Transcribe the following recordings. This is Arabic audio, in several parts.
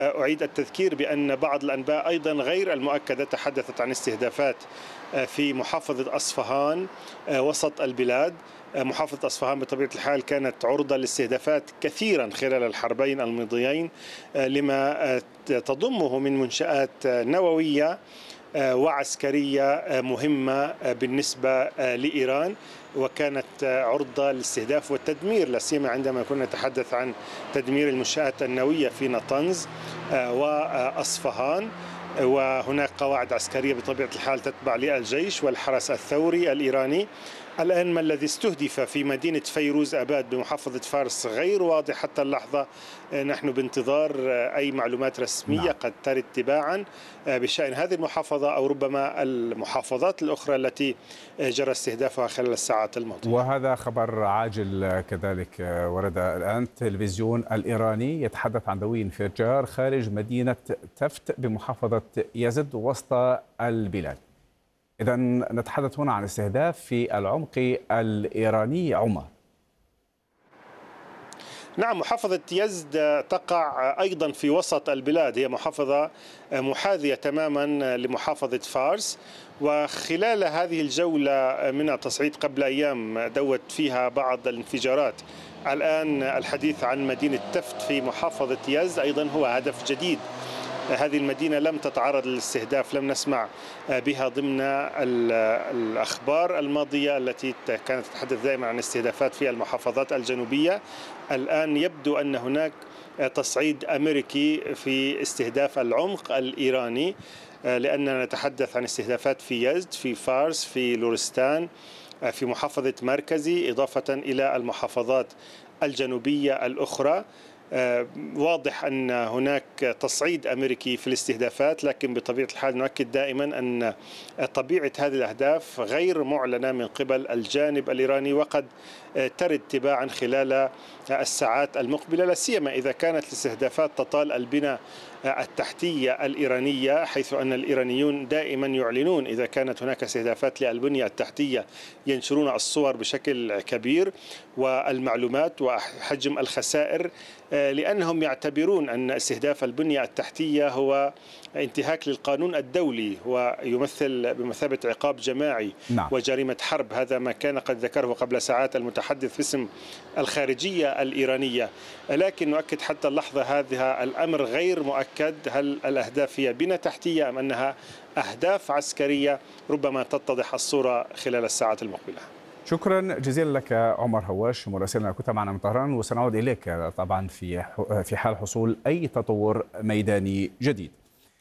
أعيد التذكير بأن بعض الأنباء أيضا غير المؤكدة تحدثت عن استهدافات في محافظة أصفهان وسط البلاد. محافظة أصفهان بطبيعة الحال كانت عرضة لاستهدافات كثيرا خلال الحربين الماضيين لما تضمه من منشآت نووية وعسكرية مهمة بالنسبة لإيران، وكانت عرضة للاستهداف والتدمير، لا سيما عندما كنا نتحدث عن تدمير المنشآت النووية في نطنز وأصفهان. وهناك قواعد عسكرية بطبيعة الحال تتبع للجيش والحرس الثوري الإيراني. الآن ما الذي استهدف في مدينة فيروز أباد بمحافظة فارس غير واضح حتى اللحظة. نحن بانتظار أي معلومات رسمية قد ترد تباعا بشأن هذه المحافظة أو ربما المحافظات الأخرى التي جرى استهدافها خلال الساعات الماضية. وهذا خبر عاجل كذلك ورد الآن. التلفزيون الإيراني يتحدث عن ذوي انفجار خارج مدينة تفت بمحافظة يزد وسط البلاد. إذا نتحدث هنا عن استهداف في العمق الإيراني. عمر. نعم، محافظة يزد تقع أيضا في وسط البلاد، هي محافظة محاذية تماما لمحافظة فارس. وخلال هذه الجولة من التصعيد قبل أيام دوت فيها بعض الانفجارات. الآن الحديث عن مدينة تفت في محافظة يزد أيضا هو هدف جديد. هذه المدينة لم تتعرض للاستهداف، لم نسمع بها ضمن الأخبار الماضية التي كانت تتحدث دائما عن استهدافات في المحافظات الجنوبية. الآن يبدو أن هناك تصعيد أمريكي في استهداف العمق الإيراني، لأننا نتحدث عن استهدافات في يزد، في فارس، في لورستان، في محافظة مركزي، إضافة إلى المحافظات الجنوبية الأخرى. واضح أن هناك تصعيد أمريكي في الاستهدافات، لكن بطبيعة الحال نؤكد دائما أن طبيعة هذه الأهداف غير معلنة من قبل الجانب الإيراني، وقد ترد تباعا خلال الساعات المقبلة، لا سيما إذا كانت الاستهدافات تطال البنى التحتية الإيرانية، حيث أن الإيرانيون دائما يعلنون إذا كانت هناك استهدافات للبنية التحتية، ينشرون الصور بشكل كبير والمعلومات وحجم الخسائر، لأنهم يعتبرون أن استهداف البنية التحتية هو انتهاك للقانون الدولي ويمثل بمثابة عقاب جماعي وجريمة حرب. هذا ما كان قد ذكره قبل ساعات المتحدث باسم الخارجية الإيرانية. لكن نؤكد حتى اللحظة هذا الأمر غير مؤكد، هل الأهداف هي بنية تحتية أم أنها أهداف عسكرية؟ ربما تتضح الصورة خلال الساعات المقبلة. شكرا جزيلا لك عمر هواش مراسلنا كنت معنا من طهران، وسنعود إليك طبعا في حال حصول أي تطور ميداني جديد.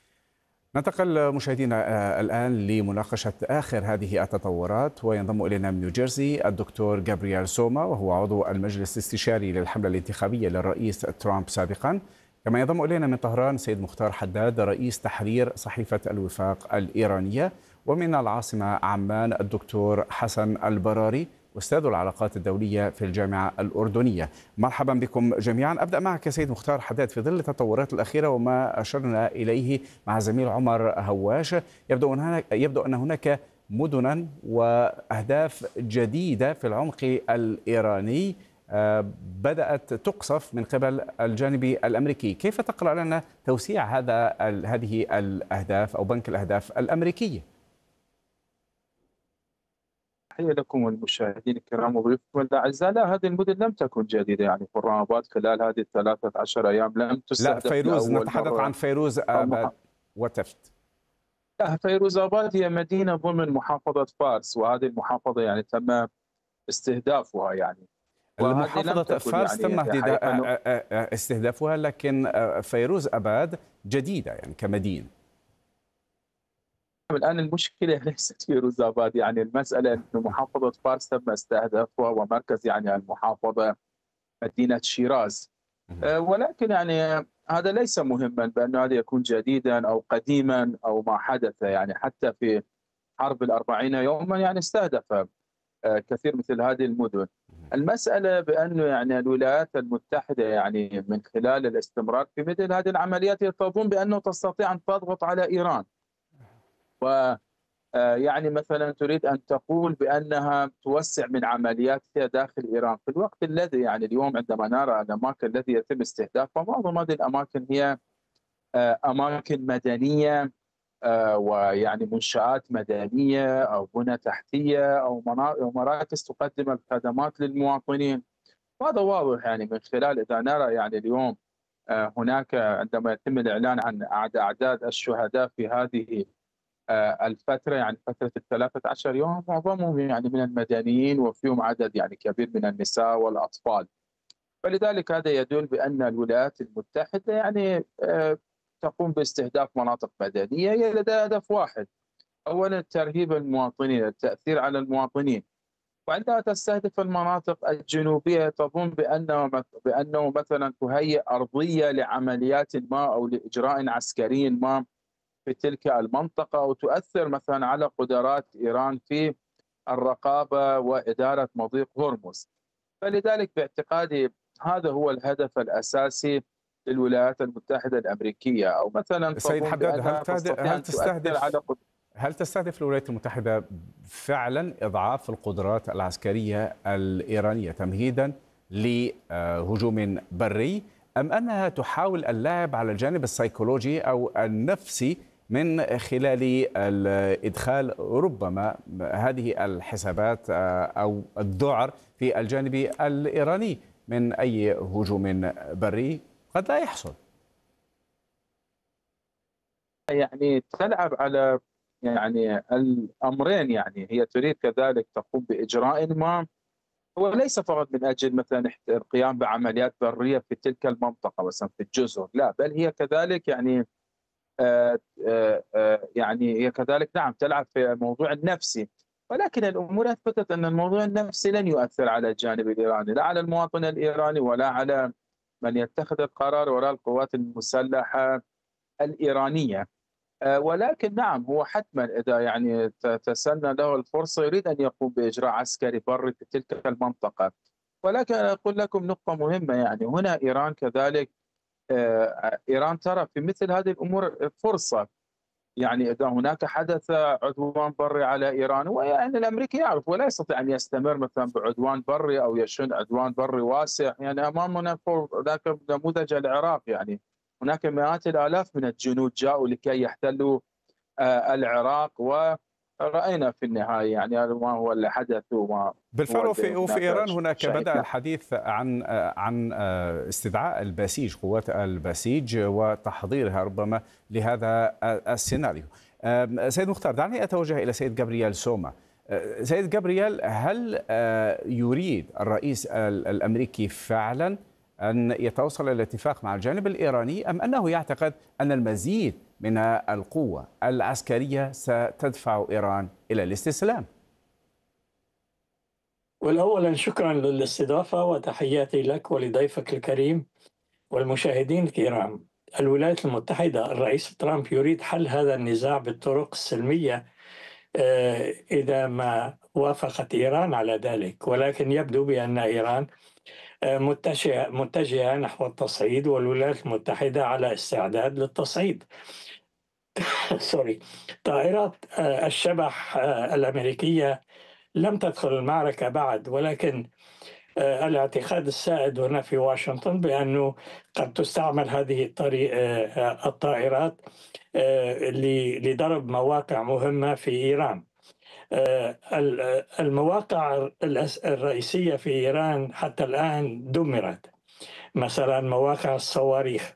ننتقل مشاهدينا الآن لمناقشة آخر هذه التطورات، وينضم إلينا من نيوجيرسي الدكتور جابرييل سوما، وهو عضو المجلس الاستشاري للحملة الانتخابية للرئيس ترامب سابقا. كما ينضم إلينا من طهران سيد مختار حداد رئيس تحرير صحيفة الوفاق الإيرانية، ومن العاصمة عمان الدكتور حسن البراري أستاذ العلاقات الدولية في الجامعة الأردنية. مرحبا بكم جميعا. أبدأ معك سيد مختار حداد. في ظل التطورات الأخيرة وما أشرنا إليه مع زميل عمر هواش، يبدو أن هناك مدنا وأهداف جديدة في العمق الإيراني بدأت تقصف من قبل الجانب الأمريكي. كيف تقرأ لنا توسيع هذه الأهداف أو بنك الأهداف الأمريكية؟ تحية لكم والمشاهدين الكرام وضيوفكم الأعزاء. لا، هذه المدن لم تكن جديدة، يعني قرى آباد خلال هذه 13 أيام لم تستهدف. لا، فيروز، نتحدث عن فيروز آباد وتفت. لا، فيروز آباد هي مدينة ضمن محافظة فارس، وهذه المحافظة يعني تم استهدافها. يعني المحافظة فارس يعني تم استهدافها، لكن فيروز آباد جديدة يعني كمدينة. الآن المشكلة ليست فيروز آباد، يعني المسألة أن محافظة فارس تم استهدافها، ومركز يعني المحافظة مدينة شيراز. ولكن يعني هذا ليس مهما بأن هذا يكون جديدا أو قديما أو ما حدث. يعني حتى في حرب ال40 يوما يعني استهدف كثير مثل هذه المدن. المسألة بأنه يعني الولايات المتحدة يعني من خلال الاستمرار في مثل هذه العمليات تظن بأنه تستطيع أن تضغط على إيران، و يعني مثلا تريد أن تقول بأنها توسع من عملياتها داخل إيران، في الوقت الذي يعني اليوم عندما نرى الأماكن التي يتم استهدافها معظم هذه الأماكن هي أماكن مدنية ويعني منشآت مدنية أو بنى تحتية أو مراكز تقدم الخدمات للمواطنين. وهذا واضح يعني من خلال إذا نرى يعني اليوم هناك عندما يتم الإعلان عن أعداد الشهداء في هذه الفترة، يعني فترة ال13 يوم، معظمهم يعني من المدنيين وفيهم عدد يعني كبير من النساء والأطفال. فلذلك هذا يدل بأن الولايات المتحدة يعني تقوم باستهداف مناطق مدنية هي لديها هدف واحد، أولا ترهيب المواطنين، التأثير على المواطنين. وعندما تستهدف المناطق الجنوبية تظن بأنه مثلا تهيئ أرضية لعمليات ما أو لإجراء عسكري ما في تلك المنطقة، وتؤثر مثلا على قدرات إيران في الرقابة وإدارة مضيق هرمز. فلذلك باعتقادي هذا هو الهدف الأساسي للولايات المتحدة الأمريكية، أو مثلا سيد تظن حداد، بأنها تستطيع أن تؤثر على هل تستهدف الولايات المتحدة فعلا إضعاف القدرات العسكرية الإيرانية تمهيدا لهجوم بري، أم أنها تحاول اللعب على الجانب السيكولوجي أو النفسي من خلال إدخال ربما هذه الحسابات أو الذعر في الجانب الإيراني من أي هجوم بري قد لا يحصل؟ يعني تلعب على يعني الأمرين، يعني هي تريد كذلك تقوم بإجراء ما هو ليس فقط من أجل مثلا القيام بعمليات برية في تلك المنطقة مثلا في الجزر، لا، بل هي كذلك يعني يعني هي كذلك نعم تلعب في الموضوع النفسي. ولكن الأمور أثبتت أن الموضوع النفسي لن يؤثر على الجانب الإيراني، لا على المواطن الإيراني ولا على من يتخذ القرار ولا القوات المسلحة الإيرانية. ولكن نعم هو حتما إذا يعني تسنى له الفرصة يريد أن يقوم بإجراء عسكري بري في تلك المنطقة. ولكن أقول لكم نقطة مهمة، يعني هنا إيران كذلك إيران ترى في مثل هذه الأمور فرصة. يعني إذا هناك حدث عدوان بري على إيران، ويعني الأمريكي يعرف ولا يستطيع أن يستمر مثلا بعدوان بري أو يشن عدوان بري واسع. يعني أمامنا ذاك نموذج العراق، يعني هناك مئات الآلاف من الجنود جاءوا لكي يحتلوا العراق، ورأينا في النهاية يعني ما هو اللي حدث وما بالفعل. وفي إيران هناك بدأ شاهدنا. الحديث عن استدعاء البسيج، قوات البسيج، وتحضيرها ربما لهذا السيناريو. سيد مختار، دعني أتوجه إلى سيد جابرييل سوما. سيد جابرييل، هل يريد الرئيس الأمريكي فعلا أن يتوصل إلى اتفاق مع الجانب الإيراني، أم أنه يعتقد أن المزيد من القوة العسكرية ستدفع إيران إلى الاستسلام؟ والأولا شكرا للاستضافة وتحياتي لك ولضيفك الكريم والمشاهدين الكرام. الولايات المتحدة الرئيس ترامب يريد حل هذا النزاع بالطرق السلمية إذا ما وافقت إيران على ذلك، ولكن يبدو بأن إيران متجهة نحو التصعيد، والولايات المتحدة على استعداد للتصعيد. طائرات الشبح الأمريكية لم تدخل المعركة بعد، ولكن الاعتقاد السائد هنا في واشنطن بأنه قد تستعمل هذه الطائرات لضرب مواقع مهمة في إيران. المواقع الرئيسية في إيران حتى الآن دمرت، مثلا مواقع الصواريخ،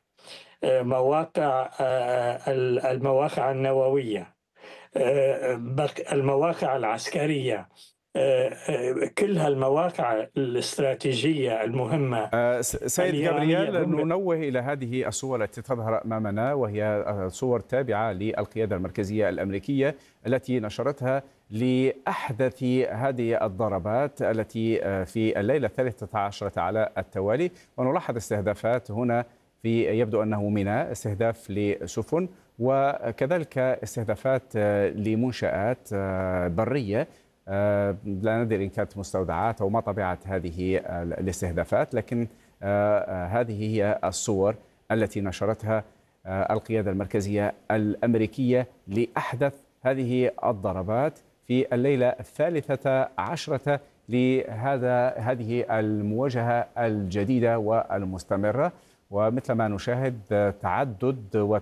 المواقع النووية، المواقع العسكرية، كل هالمواقع الاستراتيجية المهمة. سيد جابرييل، ننوه إلى هذه الصور التي تظهر أمامنا، وهي صور تابعة للقيادة المركزية الأمريكية التي نشرتها لأحدث هذه الضربات التي في الليلة 13 على التوالي. ونلاحظ استهدافات هنا في يبدو أنه ميناء، استهداف لسفن، وكذلك استهدافات لمنشآت برية. لا ندري إن كانت مستودعات أو ما طبيعة هذه الاستهدافات، لكن هذه هي الصور التي نشرتها القيادة المركزية الأمريكية لأحدث هذه الضربات في الليلة 13 هذه المواجهة الجديدة والمستمرة. ومثل ما نشاهد تعدد